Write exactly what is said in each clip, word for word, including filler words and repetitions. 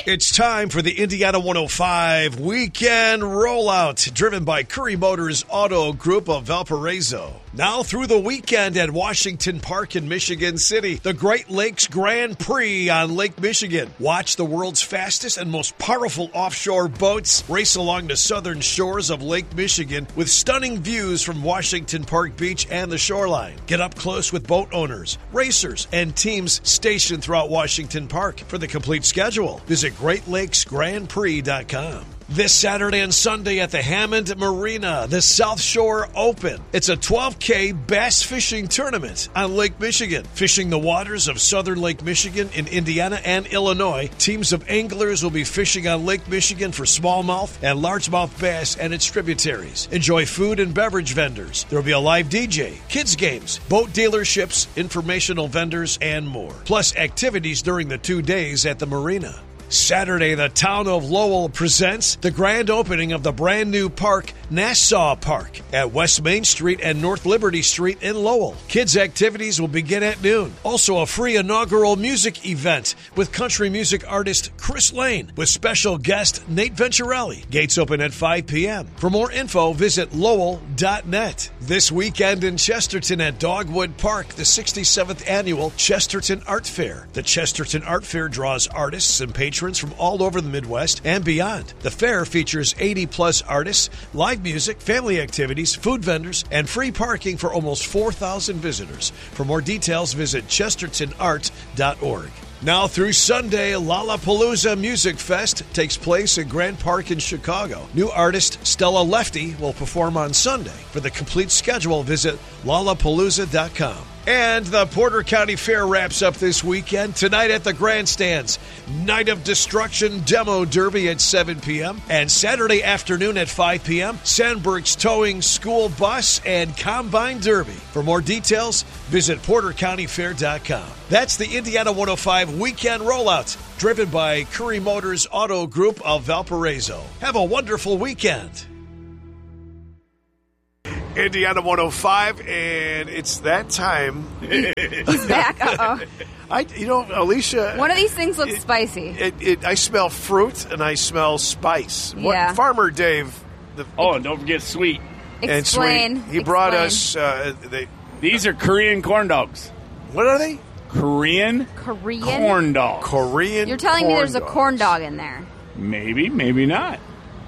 It's time for the Indiana one oh five Weekend Rollout, driven by Curry Motors Auto Group of Valparaiso. Now through the weekend at Washington Park in Michigan City, the Great Lakes Grand Prix on Lake Michigan. Watch the world's fastest and most powerful offshore boats race along the southern shores of Lake Michigan with stunning views from Washington Park Beach and the shoreline. Get up close with boat owners, racers, and teams stationed throughout Washington Park. For the complete schedule, visit great lakes grand prix dot com. This Saturday and Sunday at the Hammond Marina, the South Shore Open. It's a twelve K bass fishing tournament on Lake Michigan. Fishing the waters of southern Lake Michigan in Indiana and Illinois, teams of anglers will be fishing on Lake Michigan for smallmouth and largemouth bass and its tributaries. Enjoy food and beverage vendors. There will be a live D J, kids games, boat dealerships, informational vendors, and more. Plus activities during the two days at the marina. Saturday, the town of Lowell presents the grand opening of the brand new park, Nassau Park, at West Main Street and North Liberty Street in Lowell. Kids' activities will begin at noon. Also, a free inaugural music event with country music artist Chris Lane with special guest Nate Venturelli. Gates open at five p.m. For more info, visit lowell dot net. This weekend in Chesterton at Dogwood Park, the sixty-seventh annual Chesterton Art Fair. The Chesterton Art Fair draws artists and patrons from all over the Midwest and beyond. The fair features eighty plus artists, live music, family activities, food vendors, and free parking for almost four thousand visitors. For more details, visit chesterton art dot org. Now through Sunday, Lollapalooza Music Fest takes place at Grant Park in Chicago. New artist Stella Lefty will perform on Sunday. For the complete schedule, visit lollapalooza dot com. And the Porter County Fair wraps up this weekend. Tonight at the Grandstands, Night of Destruction Demo Derby at seven p.m. And Saturday afternoon at five p.m., Sandberg's Towing School Bus and Combine Derby. For more details, visit porter county fair dot com. That's the Indiana one oh five Weekend Rollout, driven by Curry Motors Auto Group of Valparaiso. Have a wonderful weekend. Indiana one oh five, and it's that time. He's back. Uh-oh. I, you know, Alicia. One of these things looks it, spicy. It, it, I smell fruit and I smell spice. Yeah. What, Farmer Dave. The, oh, and don't forget sweet. And Explain. sweet. He Explain. brought us. Uh, they, These are Korean corn dogs. What are they? Korean, Korean corn dogs. Korean. You're telling corn me there's dogs. a corn dog in there. Maybe, maybe not.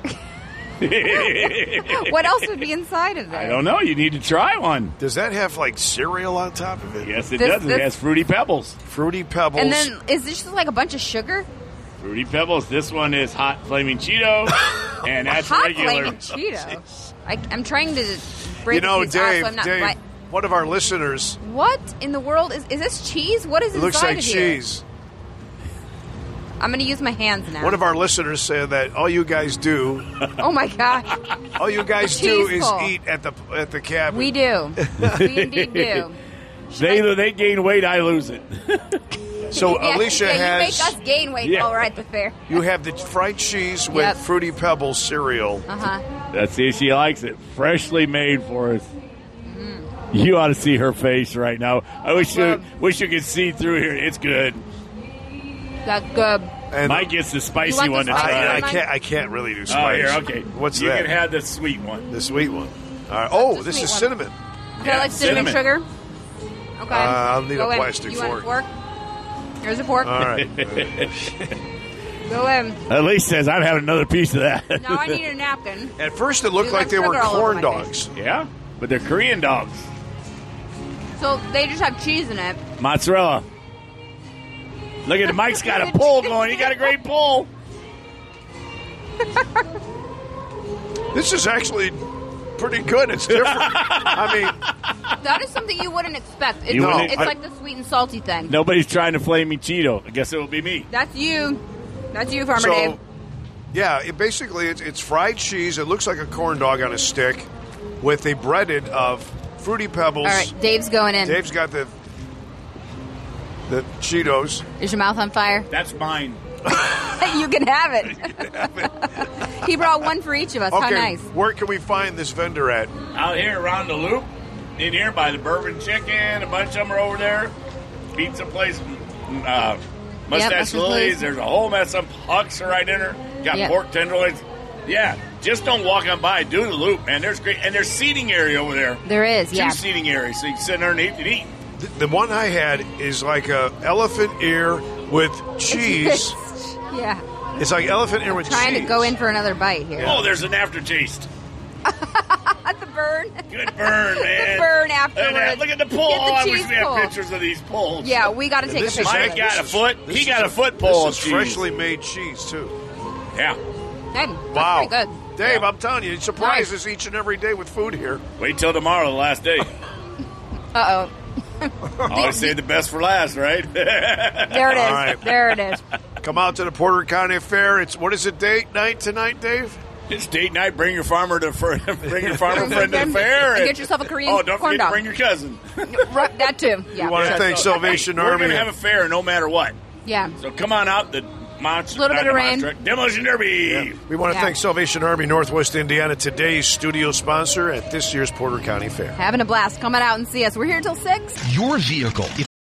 What else would be inside of there? I don't know. You need to try one. Does that have like cereal on top of it? Yes, it This- does. this- It has Fruity Pebbles. Fruity Pebbles. And then, is this just like a bunch of sugar? Fruity Pebbles. This one is hot flaming Cheeto, and that's Hot regular. flaming Cheeto. I, I'm trying to break you know, these Dave. off so I'm not Dave. bite- One of our listeners. What in the world is is this cheese? What is It inside looks like of here? cheese. I'm going to use my hands now. One of our listeners said that all you guys do, Oh my god, all you guys The do cheese is pull. eat at the at the cabin. we do. We indeed do. They they gain weight, I lose it. So Yeah, Alicia yeah, has. you make us gain weight Yeah. while we're at the fair. You have the fried cheese with Yep. Fruity Pebbles cereal. Uh huh. That's it. She likes it. Freshly made for us. You ought to see her face right now. I wish you wish you could see through here. It's good. That's good. And Mike gets the spicy want the one to spicy try. I, I Mike? can't. I can't really do Oh, spice. here, okay. What's you that? can have the sweet one. The sweet one. All right. Oh, the this sweet is one. cinnamon. Can I Yeah, like cinnamon, cinnamon. sugar? Okay. Uh, I'll need Go a in. plastic you fork. Want a fork? Here's a fork. All right. Go in. At least says I'm having another piece of that. Now I need a napkin. At first, it looked You like got they were sugar all over corn my dogs. Yeah, but they're Korean dogs. So they just have cheese in it. Mozzarella. Look at it. Mike's got a pull going. He got a great pull. This is actually pretty good. It's different. I mean, That is something you wouldn't expect. It's, You wouldn't- it's I- like the sweet and salty thing. Nobody's trying to flame me Cheeto. I guess it will be me. That's you. That's you, Farmer so Dave. yeah, it basically it's, it's fried cheese. It looks like a corn dog on a stick with a breaded of Fruity Pebbles. All right, Dave's going in. Dave's got the the Cheetos. Is your mouth on fire? That's mine. You can have it. He brought one for each of us. How Okay, nice. where can we find this vendor at? Out here around the loop, in here by the Bourbon Chicken, a bunch of them are over there. Pizza place, uh, mustache mustache lilies. lilies. There's a whole mess of hucks right in there. Got Yep. pork tenderloins. Yeah, just don't walk on by. Do the loop, man. There's great, and there's seating area over there. There is, yeah. Two seating areas, so you can sit there and eat and eat. The, the one I had is like a elephant ear with cheese. Yeah. It's like elephant ear with Trying cheese. to go in for another bite here. Oh, there's an aftertaste. At the burn. Good burn, man. burn Look at that. afterwards. Look at the pull. Get the Oh, I wish cheese we had pull. pictures of these pulls. Yeah, we got to And take a this picture. is of Mike it. got a This is- foot. this He is got a- a foot pull. This is of cheese. freshly made cheese, too. Yeah. Hey, that's Wow. pretty good. Dave, Yeah. I'm telling you, it surprises each and every day with food here. Wait till tomorrow, the last day. Uh-oh. Always say the best for last, right? There it is. All right. There it is. Come out to the Porter County Fair. It's what is it, date night tonight, Dave? It's date night. Bring your farmer to bring your farmer friend to the And fair, get yourself a Korean Oh, don't corn forget dog. to bring your cousin. Right, that too. Yeah. We want to sure. thank Salvation We're Army. going to have a fair no matter what. Yeah. So come on out. The monster, Little not bit of the rain. monster, Demolition Derby. We want to Yeah. thank Salvation Army Northwest Indiana, today's studio sponsor at this year's Porter County Fair. Having a blast. Come on out and see us. We're here till six. Your vehicle.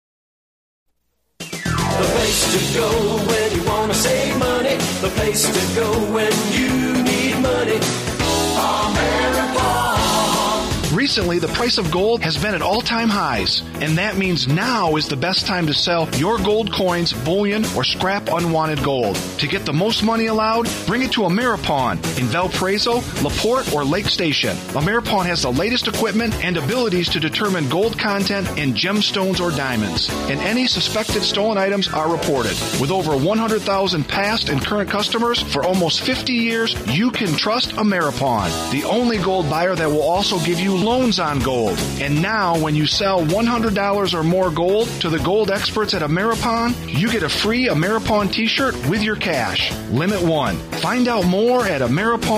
The place to go when you want to save money. The place to go when you need money. America. Recently, the price of gold has been at all-time highs, and that means now is the best time to sell your gold coins, bullion, or scrap unwanted gold. To get the most money allowed, bring it to Ameripawn in Valparaiso, LaPorte, or Lake Station. Ameripawn has the latest equipment and abilities to determine gold content in gemstones or diamonds, and any suspected stolen items are reported. With over one hundred thousand past and current customers for almost fifty years, you can trust Ameripawn, the only gold buyer that will also give you loans on gold. And now, when you sell one hundred dollars or more gold to the gold experts at Ameripawn, you get a free Ameripawn t-shirt with your cash. Limit one. Find out more at Ameripawn.